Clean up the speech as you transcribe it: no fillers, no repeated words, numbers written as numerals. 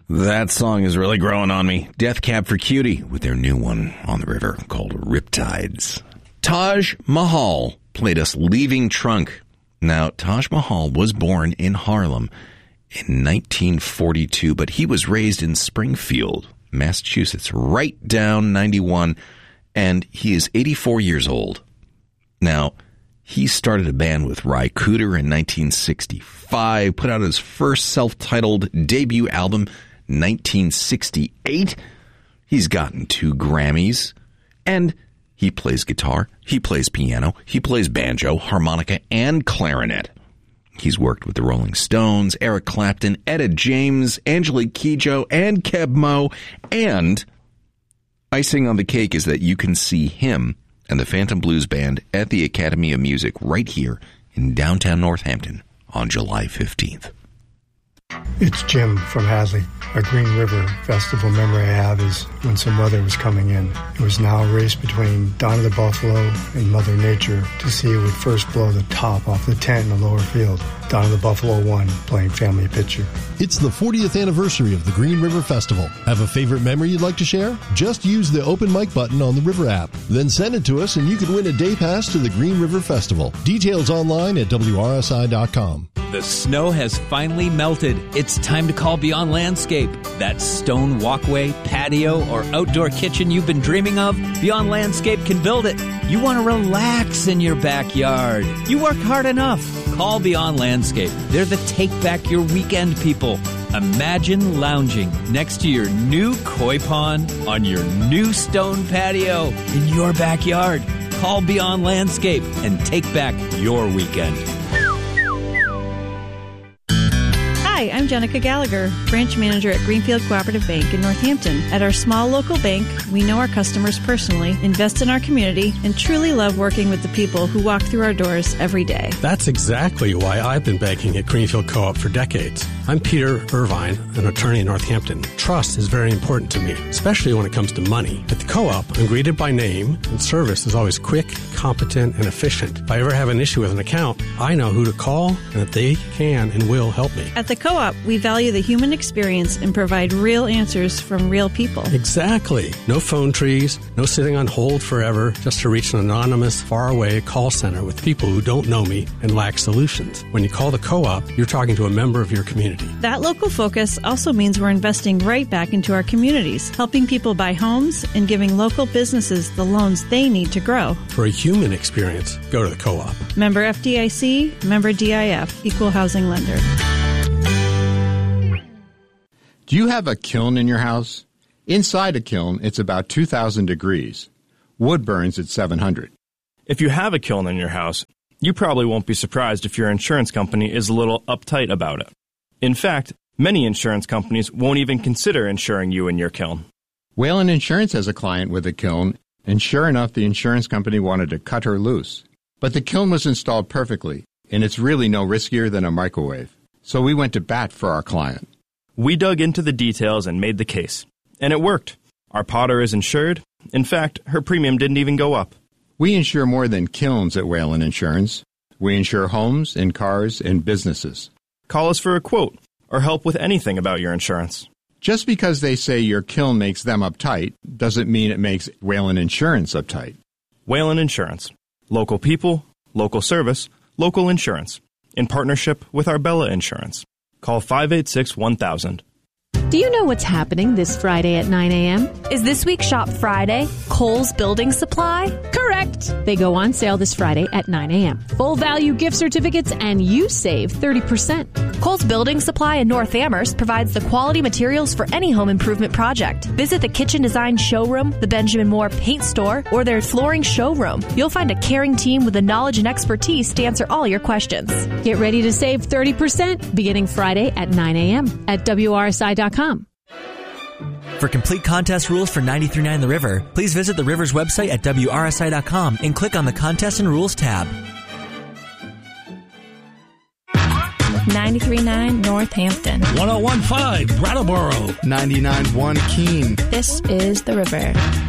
That song is really growing on me. Death Cab for Cutie with their new one on the river called Riptides. Taj Mahal played us Leaving Trunk. Now, Taj Mahal was born in Harlem in 1942, but he was raised in Springfield, Massachusetts, right down 91, and he is 84 years old. Now, he started a band with Ry Cooder in 1965, put out his first self-titled debut album 1968. He's gotten 2 Grammys, and he plays guitar, he plays piano, he plays banjo, harmonica, and clarinet. He's worked with the Rolling Stones, Eric Clapton, Etta James, Angelique Kidjo, and Keb Mo, and icing on the cake is that you can see him and the Phantom Blues Band at the Academy of Music right here in downtown Northampton on July 15th. It's Jim from Hadley. A Green River Festival memory I have is when some weather was coming in. It was now a race between Donna the Buffalo and Mother Nature to see who would first blow the top off the tent in the lower field. Donna the Buffalo won, playing Family Picture. It's the 40th anniversary of the Green River Festival. Have a favorite memory you'd like to share? Just use the open mic button on the River app. Then send it to us and you could win a day pass to the Green River Festival. Details online at WRSI.com. The snow has finally melted. It's time to call Beyond Landscape. That stone walkway, patio, or outdoor kitchen you've been dreaming of, Beyond Landscape can build it. You want to relax in your backyard. You work hard enough. Call Beyond Landscape. They're the take back your weekend people. Imagine lounging next to your new koi pond on your new stone patio in your backyard. Call Beyond Landscape and take back your weekend. Hi, I'm Jenica Gallagher, branch manager at Greenfield Cooperative Bank in Northampton. At our small local bank, we know our customers personally, invest in our community, and truly love working with the people who walk through our doors every day. That's exactly why I've been banking at Greenfield Co-op for decades. I'm Peter Irvine, an attorney in Northampton. Trust is very important to me, especially when it comes to money. At the Co-op, I'm greeted by name, and service is always quick, competent, and efficient. If I ever have an issue with an account, I know who to call and that they can and will help me. At the Co-op, we value the human experience and provide real answers from real people. Exactly. No phone trees, no sitting on hold forever just to reach an anonymous, faraway call center with people who don't know me and lack solutions. When you call the Co-op, you're talking to a member of your community. That local focus also means we're investing right back into our communities, helping people buy homes and giving local businesses the loans they need to grow. For a human experience, go to the Co-op. Member FDIC, member DIF, Equal Housing Lender. Do you have a kiln in your house? Inside a kiln, it's about 2,000 degrees. Wood burns at 700. If you have a kiln in your house, you probably won't be surprised if your insurance company is a little uptight about it. In fact, many insurance companies won't even consider insuring you and your kiln. Whalen Insurance has a client with a kiln, and sure enough, the insurance company wanted to cut her loose. But the kiln was installed perfectly, and it's really no riskier than a microwave. So we went to bat for our client. We dug into the details and made the case. And it worked. Our potter is insured. In fact, her premium didn't even go up. We insure more than kilns at Whalen Insurance. We insure homes and cars and businesses. Call us for a quote or help with anything about your insurance. Just because they say your kiln makes them uptight doesn't mean it makes Whalen Insurance uptight. Whalen Insurance. Local people, local service, local insurance. In partnership with Arbella Insurance. Call 586-1000. Do you know what's happening this Friday at 9 a.m.? Is this week's Shop Friday Kohl's Building Supply? Correct! They go on sale this Friday at 9 a.m. Full value gift certificates and you save 30%. Kohl's Building Supply in North Amherst provides the quality materials for any home improvement project. Visit the Kitchen Design Showroom, the Benjamin Moore Paint Store, or their flooring showroom. You'll find a caring team with the knowledge and expertise to answer all your questions. Get ready to save 30% beginning Friday at 9 a.m. at WRSI.com. For complete contest rules for 93.9 The River, please visit the River's website at WRSI.com and click on the Contest and Rules tab. 93.9 Northampton. 101.5 Brattleboro. 99.1 Keene. This is The River.